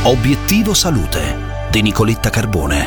Obiettivo Salute di Nicoletta Carbone.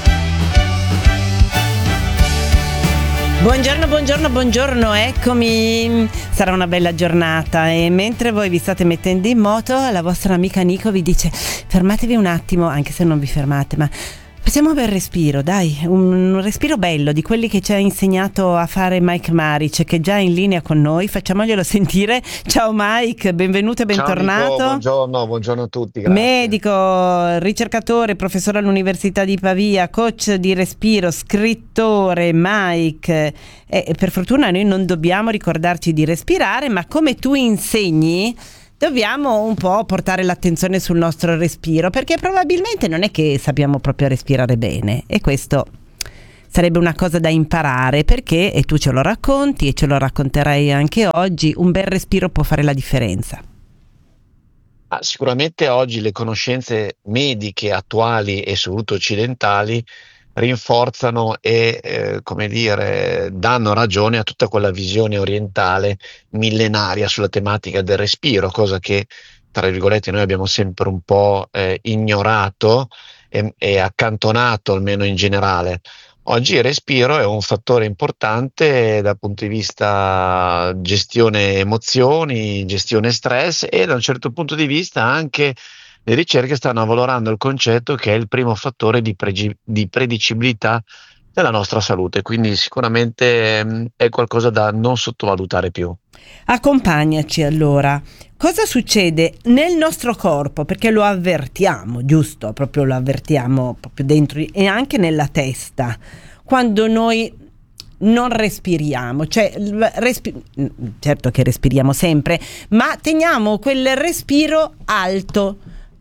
Buongiorno, eccomi. Sarà una bella giornata e mentre voi vi state mettendo in moto, la vostra amica Nico vi dice: fermatevi un attimo, anche se non vi fermate, ma facciamo un bel respiro, dai, un respiro bello di quelli che ci ha insegnato a fare Mike Maric, che è già in linea con noi. Facciamoglielo sentire. Ciao Mike, benvenuto e bentornato. Ciao Nico, buongiorno a tutti, grazie. Medico, ricercatore, professore all'Università di Pavia, coach di respiro, scrittore. Mike, per fortuna noi non dobbiamo ricordarci di respirare, ma come tu insegni dobbiamo un po' portare l'attenzione sul nostro respiro, perché probabilmente non è che sappiamo proprio respirare bene, e questo sarebbe una cosa da imparare, perché, e tu ce lo racconti e ce lo racconterai anche oggi, un bel respiro può fare la differenza. Sicuramente oggi le conoscenze mediche attuali e soprattutto occidentali rinforzano e danno ragione a tutta quella visione orientale millenaria sulla tematica del respiro, cosa che tra virgolette noi abbiamo sempre un po' ignorato e accantonato, almeno in generale. Oggi il respiro è un fattore importante dal punto di vista gestione emozioni, gestione stress, e da un certo punto di vista anche le ricerche stanno avvalorando il concetto che è il primo fattore di predicibilità della nostra salute, quindi sicuramente è qualcosa da non sottovalutare più. Accompagnaci allora. Cosa succede nel nostro corpo? Perché lo avvertiamo, giusto? Proprio lo avvertiamo proprio dentro e anche nella testa, quando noi non respiriamo, cioè certo che respiriamo sempre, ma teniamo quel respiro alto.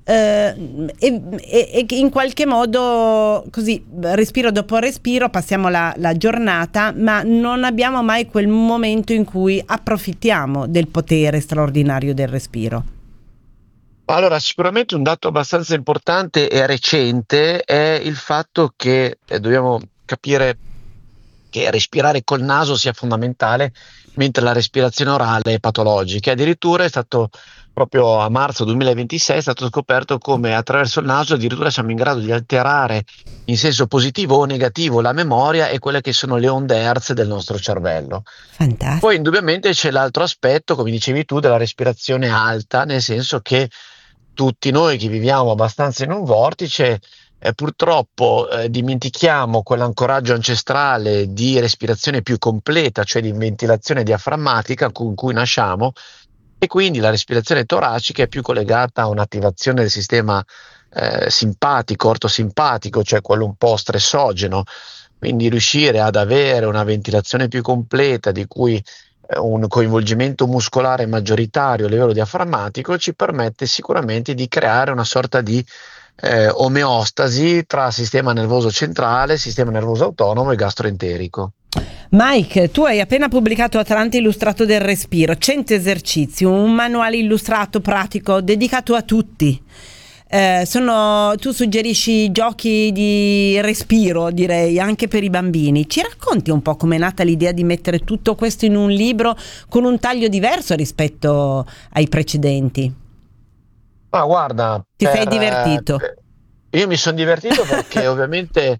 E in qualche modo così, respiro dopo respiro, passiamo la giornata, ma non abbiamo mai quel momento in cui approfittiamo del potere straordinario del respiro. Allora, sicuramente un dato abbastanza importante e recente è il fatto che dobbiamo capire che respirare col naso sia fondamentale, mentre la respirazione orale è patologica. Addirittura è stato proprio a marzo 2026 è stato scoperto come attraverso il naso addirittura siamo in grado di alterare in senso positivo o negativo la memoria e quelle che sono le onde Hertz del nostro cervello. Fantastico. Poi indubbiamente c'è l'altro aspetto, come dicevi tu, della respirazione alta, nel senso che tutti noi che viviamo abbastanza in un vortice purtroppo dimentichiamo quell'ancoraggio ancestrale di respirazione più completa, cioè di ventilazione diaframmatica con cui nasciamo, e quindi la respirazione toracica è più collegata a un'attivazione del sistema simpatico, ortosimpatico, cioè quello un po' stressogeno. Quindi riuscire ad avere una ventilazione più completa, di cui un coinvolgimento muscolare maggioritario a livello diaframmatico, ci permette sicuramente di creare una sorta di omeostasi tra sistema nervoso centrale, sistema nervoso autonomo e gastroenterico. Mike, tu hai appena pubblicato Atlante Illustrato del Respiro, 100 esercizi, un manuale illustrato pratico dedicato a tutti. Tu suggerisci giochi di respiro, direi, anche per i bambini. Ci racconti un po' com'è nata l'idea di mettere tutto questo in un libro con un taglio diverso rispetto ai precedenti? Ma guarda, Ti sei divertito? Io mi sono divertito perché ovviamente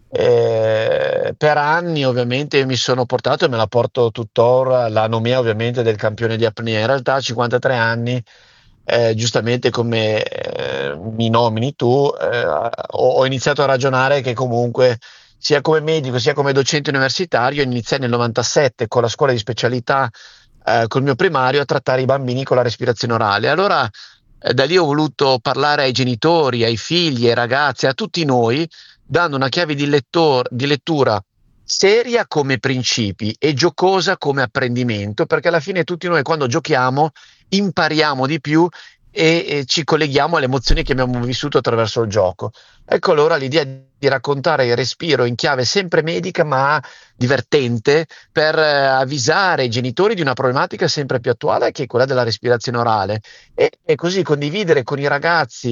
per anni ovviamente mi sono portato e me la porto tuttora l'anomia ovviamente del campione di apnea. In realtà a 53 anni, giustamente come mi nomini tu, ho iniziato a ragionare che comunque sia come medico sia come docente universitario iniziai nel 97 con la scuola di specialità col mio primario a trattare i bambini con la respirazione orale. Allora da lì ho voluto parlare ai genitori, ai figli, ai ragazzi, a tutti noi, dando una chiave di lettura seria come principi e giocosa come apprendimento, perché alla fine tutti noi quando giochiamo impariamo di più e ci colleghiamo alle emozioni che abbiamo vissuto attraverso il gioco. Ecco allora l'idea di raccontare il respiro in chiave sempre medica ma divertente, per avvisare i genitori di una problematica sempre più attuale, che è quella della respirazione orale, e così condividere con i ragazzi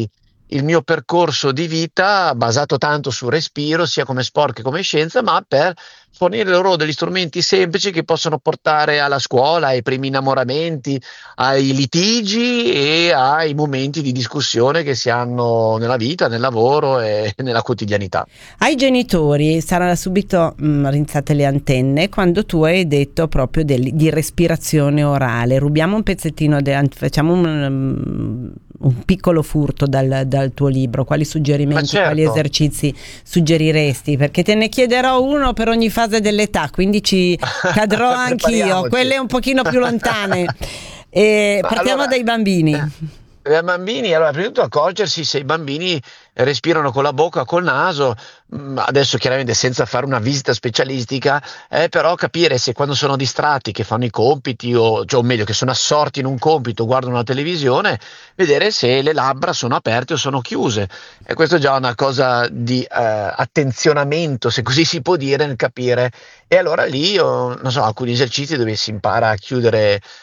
il mio percorso di vita basato tanto sul respiro, sia come sport che come scienza, ma per fornire loro degli strumenti semplici che possono portare alla scuola, ai primi innamoramenti, ai litigi e ai momenti di discussione che si hanno nella vita, nel lavoro e nella quotidianità. Ai genitori saranno subito rinzate le antenne quando tu hai detto proprio di respirazione orale. Rubiamo un pezzettino, facciamo un piccolo furto dal tuo libro. Quali Ma suggerimenti, quali certo, esercizi suggeriresti? Perché te ne chiederò uno per ogni fase dell'età, quindi ci cadrò anch'io, prepariamoci. quelle un pochino più lontane. E Ma partiamo allora, dai bambini. ai bambini, allora, prima di tutto accorgersi se i bambini respirano con la bocca o col naso, adesso chiaramente senza fare una visita specialistica, però capire se quando sono distratti, che fanno i compiti, o meglio, che sono assorti in un compito, guardano la televisione, vedere se le labbra sono aperte o sono chiuse. E questo è già una cosa di attenzionamento, se così si può dire, nel capire. E allora lì, non so, alcuni esercizi dove si impara a chiudere